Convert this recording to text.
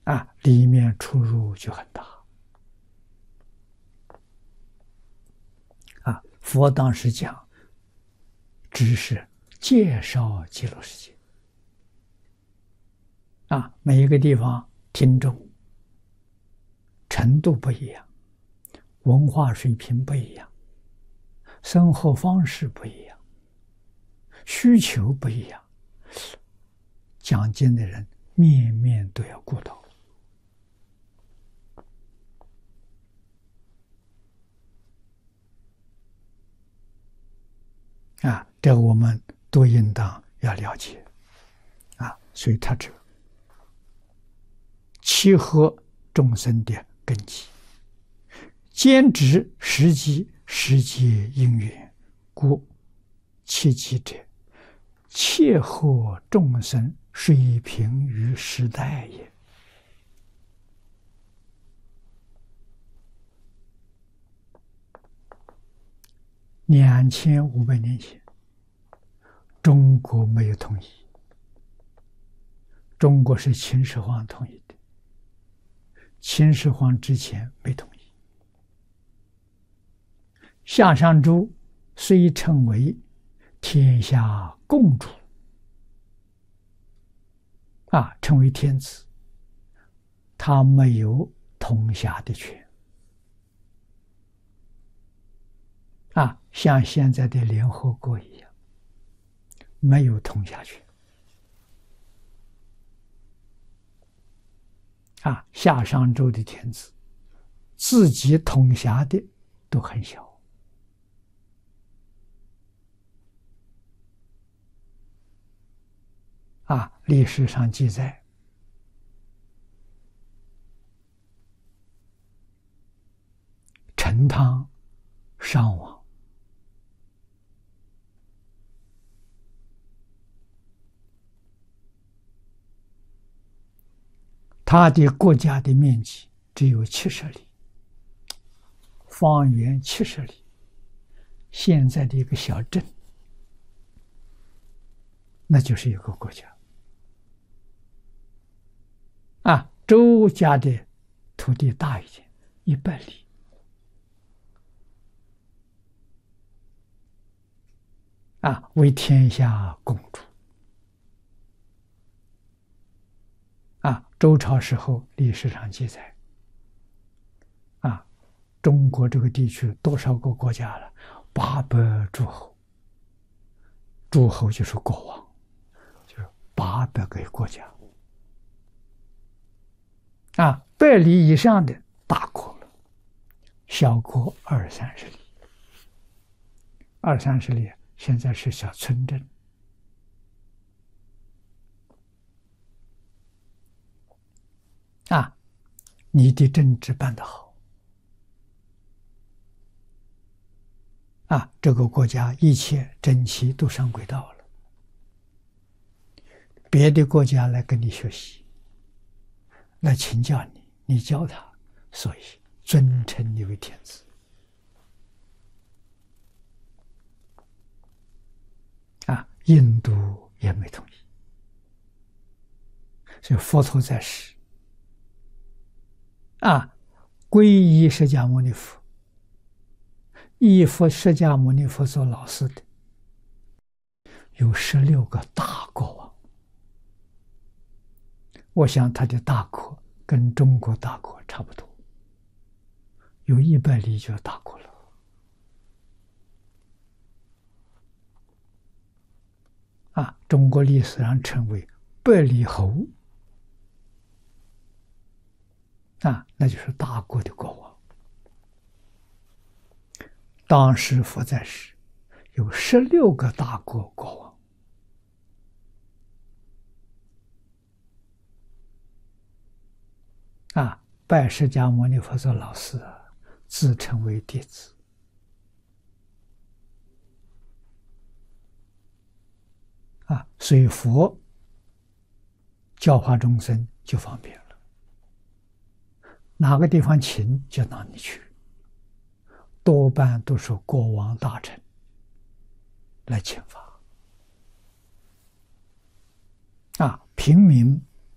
里面出入就很大。佛当时讲，只是介绍极乐世界。每一个地方听众程度不一样，文化水平不一样，生活方式不一样，需求不一样，讲经的人面面都要顾到。这个我们都应当要了解。所以它这契合众生的根基，兼执实际，实际因缘，故契机者，切合众生水平与时代也。2500年前，中国没有统一，中国是秦始皇统一的，秦始皇之前没统一。夏商周虽称为天下共主，称为天子，他没有统辖的权。像现在的联合国一样，没有统辖权。夏商周的天子自己统辖的都很小。历史上记载，陈汤伤亡，他的国家的面积只有70里，方圆70里，现在的一个小镇，那就是一个国家。周家的土地大一点，100里。为天下共主。周朝时候历史上记载，中国这个地区多少个国家了？800诸侯，诸侯就是国王，就是800个国家。100里以上的大国了，小国20-30里，20-30里现在是小村镇。你的政治办得好，这个国家一切整齐都上轨道了，别的国家来跟你学习，来请教你，你教他，所以尊称你为天子。印度也没同意，所以佛陀在世，皈依释迦牟尼佛，依佛释迦牟尼佛做老师的有16个大国王。我想他的大国跟中国大国差不多，有100里就大国了。中国历史上称为百里侯，那就是大国的国王。当时佛在世，有16个大国国王。拜释迦牟尼佛做老师，自称为弟子。所以佛教化众生就方便了，哪个地方请就哪里去，多半都是国王大臣来请法。平民